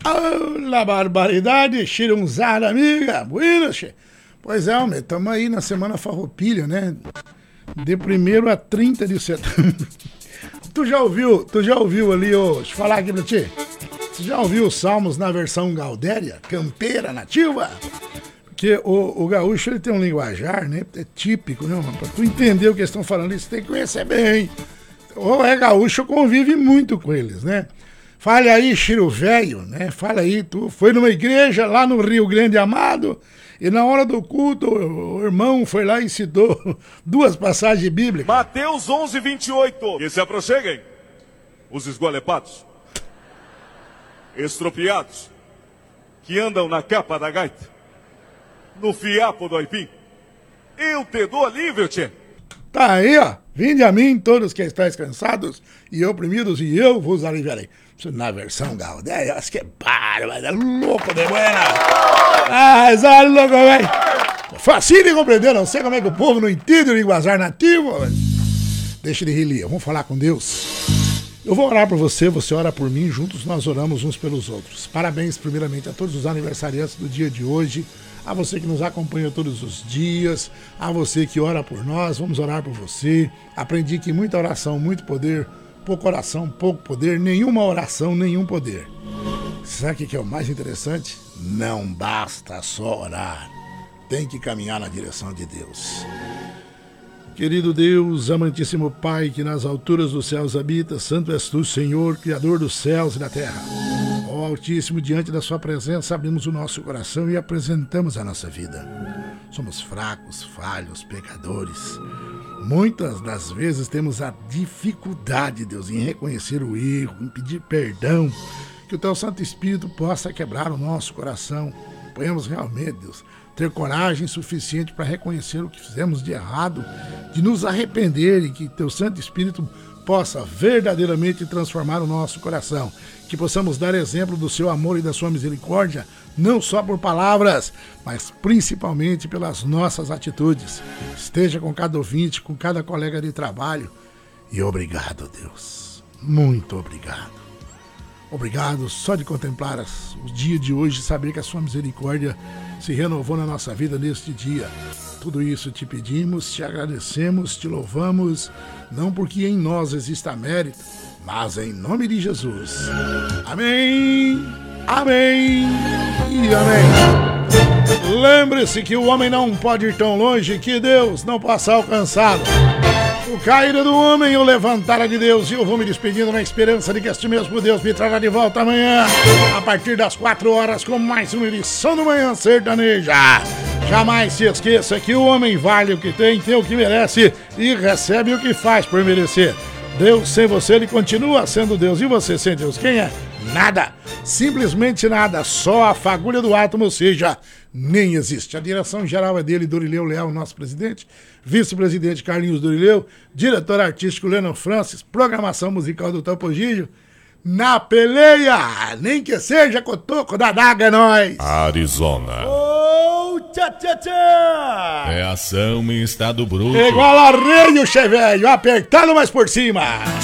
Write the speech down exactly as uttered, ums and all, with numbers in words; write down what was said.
Olha, barbaridade, chirunzada, amiga. Bueno, che. Pois é, homem, estamos aí na Semana Farroupilha, né? De primeiro a trinta de setembro. Tu já ouviu, tu já ouviu ali, ô, deixa eu falar aqui pra ti. Você já ouviu os salmos na versão gaudéria, campeira, nativa? Porque o, o gaúcho, ele tem um linguajar, né? É típico, né, mano? Pra tu entender o que eles estão falando, você tem que conhecer bem. Ou é gaúcho, convive muito com eles, né? Fale aí, Chiro Velho, né? Fala aí, tu foi numa igreja lá no Rio Grande Amado e na hora do culto o irmão foi lá e citou duas passagens bíblicas. Mateus onze, vinte e oito. Que se aproxeguem os esgualepados, estropiados, que andam na capa da gaita, no fiapo do aipim. Eu te dou alívio, tchê. Tá aí, ó. Vinde a mim, todos que estáis cansados e oprimidos, e eu vos aliviarei. Na versão gaudéria, acho que é bárbaro, é louco de buena. Ah, é louco, velho. Fácil de compreender, não sei como é que o povo não entende o linguajar nativo. Véio. Deixa de rir, vamos falar com Deus. Eu vou orar por você, você ora por mim, juntos nós oramos uns pelos outros. Parabéns, primeiramente, a todos os aniversariantes do dia de hoje. A você que nos acompanha todos os dias, a você que ora por nós, vamos orar por você. Aprendi que muita oração, muito poder, pouca oração, pouco poder, nenhuma oração, nenhum poder. Sabe o que é o mais interessante? Não basta só orar, tem que caminhar na direção de Deus. Querido Deus, amantíssimo Pai, que nas alturas dos céus habita, santo és tu, Senhor, Criador dos céus e da terra. Ó Altíssimo, diante da sua presença, abrimos o nosso coração e apresentamos a nossa vida. Somos fracos, falhos, pecadores. Muitas das vezes temos a dificuldade, Deus, em reconhecer o erro, em pedir perdão, que o Teu Santo Espírito possa quebrar o nosso coração. Ponhamos realmente, Deus, ter coragem suficiente para reconhecer o que fizemos de errado, de nos arrepender e que Teu Santo Espírito possa verdadeiramente transformar o nosso coração. Que possamos dar exemplo do Seu amor e da Sua misericórdia, não só por palavras, mas principalmente pelas nossas atitudes. Esteja com cada ouvinte, com cada colega de trabalho. E obrigado, Deus. Muito obrigado. Obrigado só de contemplar as, o dia de hoje, saber que a Sua misericórdia se renovou na nossa vida neste dia. Tudo isso te pedimos, te agradecemos, te louvamos, não porque em nós exista mérito, mas em nome de Jesus. Amém, amém e amém. Lembre-se que o homem não pode ir tão longe que Deus não possa alcançá-lo. O cair do homem, o levantar de Deus. E eu vou me despedindo na esperança de que este mesmo Deus me trará de volta amanhã, a partir das quatro horas, com mais uma edição do Manhã Sertaneja. Jamais se esqueça que o homem vale o que tem, tem o que merece e recebe o que faz por merecer. Deus sem você, ele continua sendo Deus. E você sem Deus, quem é? Nada. Simplesmente nada. Só a fagulha do átomo, ou seja, nem existe. A direção geral é dele, Dorileu Leal, nosso presidente. Vice-presidente Carlinhos Dorileu. Diretor artístico Lennon Francis. Programação musical do Topo Gígio. Na peleia, nem que seja cotoco da daga, é nóis. Arizona. Oh, tchá, tchá, tchá. Reação em estado bruto. Igual arreio, che velho, apertado mais por cima.